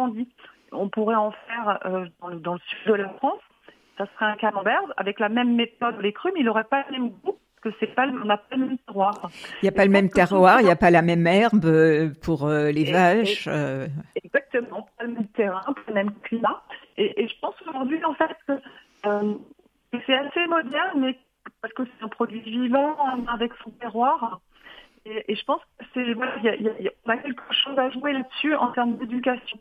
Normandie. On pourrait en faire dans le sud de la France. Ça serait un camembert avec la même méthode les crus, mais il n'aurait pas le même goût, parce que on n'a pas le même terroir. Il n'y a pas le même terroir, il n'y a pas la même herbe pour les vaches. Exactement, pas le même terrain, pas le même climat. Et je pense qu'aujourd'hui, en fait, que c'est assez moderne, mais parce que c'est un produit vivant avec son terroir. Et je pense que on a quelque chose à jouer là-dessus en termes d'éducation.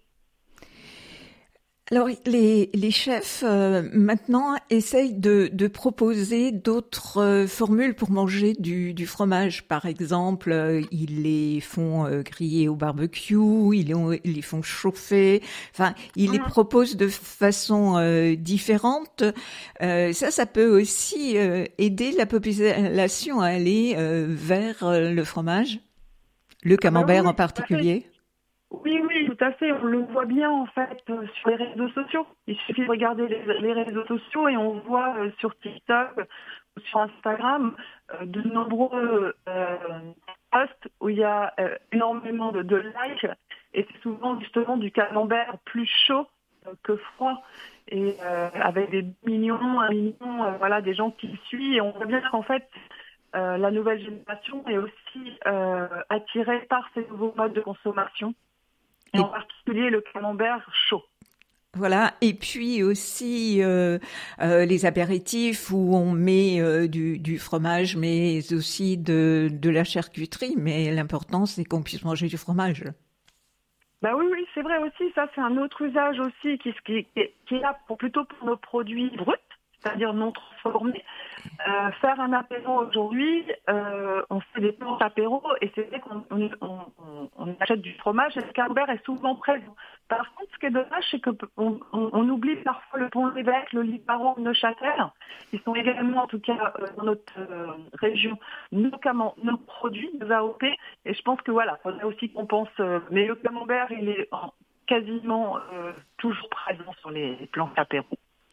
Alors, les chefs, maintenant, essayent de proposer d'autres formules pour manger du fromage. Par exemple, ils les font griller au barbecue, ils les font chauffer. Enfin, ils les proposent de façon différente. Ça peut aussi aider la population à aller vers le fromage, le camembert en particulier. Oui, tout à fait. On le voit bien, en fait, sur les réseaux sociaux. Il suffit de regarder les réseaux sociaux et on voit sur TikTok ou sur Instagram de nombreux posts où il y a énormément de likes. Et c'est souvent, justement, du camembert plus chaud que froid. Et avec des millions, 1 million, des gens qui le suivent. Et on voit bien qu'en fait, la nouvelle génération est aussi attirée par ces nouveaux modes de consommation. Et en particulier le camembert chaud. Voilà, et puis aussi les apéritifs où on met du fromage, mais aussi de la charcuterie. Mais l'important, c'est qu'on puisse manger du fromage. Bah oui, c'est vrai aussi. Ça, c'est un autre usage aussi qui est là plutôt pour nos produits bruts, c'est-à-dire non transformés. Faire un apéro aujourd'hui, on fait des planches apéro et c'est vrai qu'on achète du fromage et le camembert est souvent présent. Par contre, ce qui est dommage, c'est qu'on oublie parfois le Pont l'Évêque, le Libaron, le Neuchâtel. Ils sont également, en tout cas, dans notre région, nos produits, nos AOP. Et je pense que il faudrait aussi qu'on pense. Mais le camembert, il est quasiment toujours présent sur les planches apéro.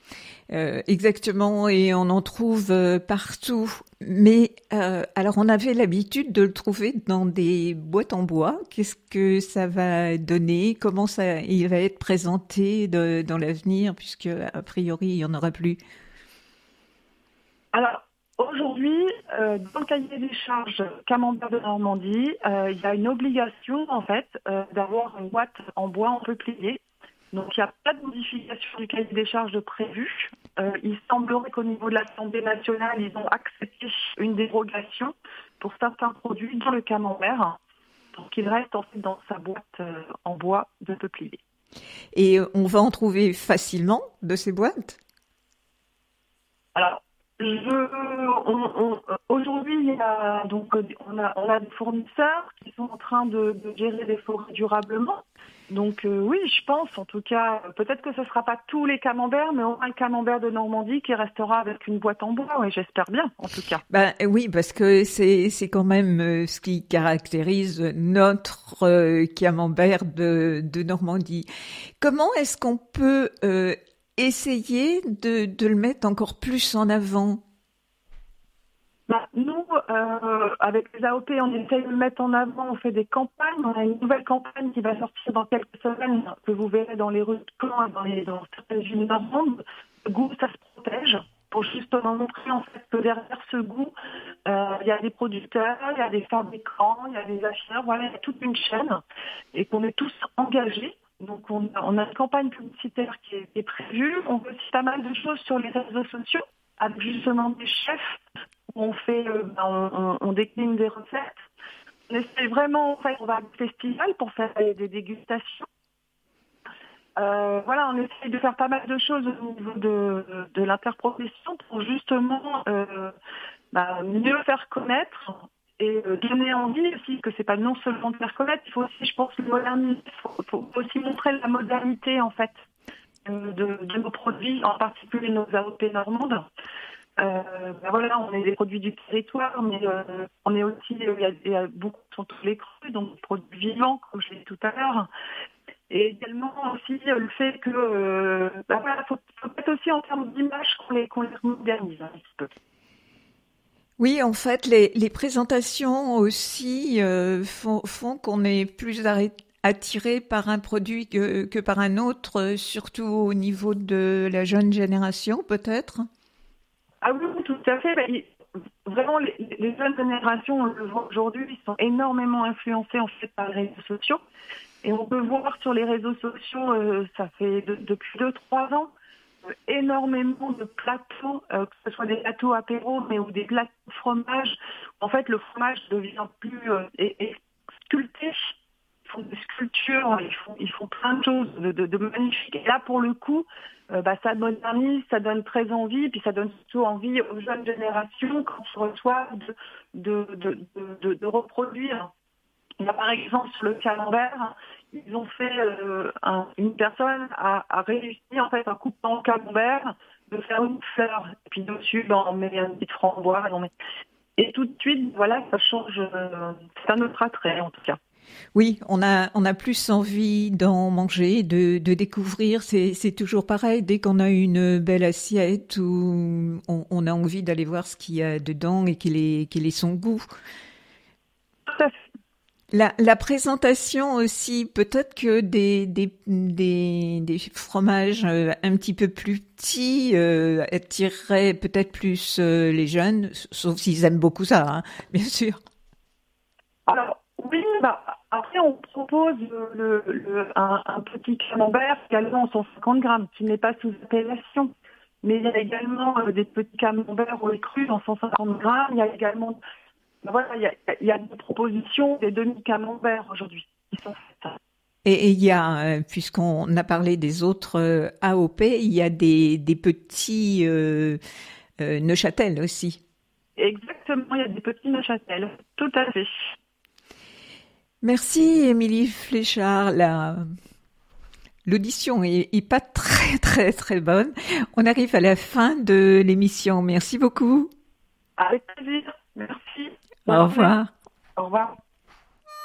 Exactement, et on en trouve partout. Mais alors, on avait l'habitude de le trouver dans des boîtes en bois. Qu'est-ce que ça va donner? Comment il va être présenté dans l'avenir, puisque a priori il y en aura plus? Alors aujourd'hui, dans le cahier des charges Camembert de Normandie, il y a une obligation en fait d'avoir une boîte en bois en peuplier. Donc, il n'y a pas de modification du cahier des charges de prévu. Il semblerait qu'au niveau de l'Assemblée nationale, ils ont accepté une dérogation pour certains produits, dont le camembert. Donc, il reste en fait dans sa boîte en bois de peuplier. Et on va en trouver facilement de ces boîtes? Alors, aujourd'hui, on a des fournisseurs qui sont en train de gérer des forêts durablement. Donc oui, je pense, en tout cas, peut-être que ce ne sera pas tous les camemberts, mais au moins le camembert de Normandie qui restera avec une boîte en bois, oui, j'espère bien, en tout cas. Oui, parce que c'est quand même ce qui caractérise notre camembert de Normandie. Comment est-ce qu'on peut essayer de le mettre encore plus en avant? Nous, avec les AOP, on essaye de le mettre en avant, on fait des campagnes. On a une nouvelle campagne qui va sortir dans quelques semaines, que vous verrez dans les rues de Caen, dans certaines villes normandes. Le goût, ça se protège, pour justement montrer en fait que derrière ce goût, il y a des producteurs, il y a des fabricants, il y a des acheteurs, il y a toute une chaîne, et qu'on est tous engagés. Donc on a une campagne publicitaire qui est prévue. On fait aussi pas mal de choses sur les réseaux sociaux, avec justement des chefs. On décline des recettes. On essaie vraiment, en fait, on va à un festival pour faire des dégustations. On essaie de faire pas mal de choses au niveau de l'interprofession pour justement mieux faire connaître et donner envie aussi que c'est pas non seulement de faire connaître, il faut aussi, je pense, le moderniser. Il faut aussi montrer la modernité, en fait, de nos produits, en particulier nos AOP normandes. On est des produits du territoire, mais on est aussi, il y a beaucoup qui sont tous les crus, donc des produits vivants, comme je l'ai dit tout à l'heure. Et également aussi le fait que, faut peut-être aussi en termes d'image qu'on les modernise un petit peu. Oui, en fait, les présentations aussi font qu'on est plus attirés par un produit que par un autre, surtout au niveau de la jeune génération, peut-être? Ah oui, oui, tout à fait. Vraiment, les jeunes générations, on le voit aujourd'hui, ils sont énormément influencés en fait par les réseaux sociaux. Et on peut voir sur les réseaux sociaux, ça fait depuis 2-3 ans, énormément de plateaux, que ce soit des plateaux apéro, mais ou des plateaux de fromage. En fait, le fromage devient plus sculpté. Ils font des sculptures, ils font plein de choses de magnifiques. Et là, pour le coup, ça modernise, ça donne très envie, puis ça donne surtout envie aux jeunes générations quand ils reçoivent de reproduire. Il y a par exemple sur le camembert, ils ont fait une personne a réussi en fait en coupant le camembert de faire une fleur, et puis dessus on met une petite framboise, et tout de suite voilà ça change, c'est un autre attrait en tout cas. Oui, on a plus envie d'en manger, de découvrir. C'est toujours pareil. Dès qu'on a une belle assiette, où on a envie d'aller voir ce qu'il y a dedans et quel est son goût. Tout à fait. La présentation aussi, peut-être que des fromages un petit peu plus petits attireraient peut-être plus les jeunes, sauf s'ils aiment beaucoup ça, hein, bien sûr. Alors oui, après on propose un petit camembert également en 150 grammes, qui n'est pas sous appellation. Mais il y a également des petits camemberts au lait cru en 150 grammes. Il y a également il y a des propositions des demi-camemberts aujourd'hui qui sont faites. Et il y a, puisqu'on a parlé des autres AOP, il y a des petits Neuchâtel aussi. Exactement, il y a des petits Neuchâtel, tout à fait. Merci Émilie Fléchard. L'audition est pas très très très bonne. On arrive à la fin de l'émission. Merci beaucoup. Avec plaisir. Merci. Au revoir.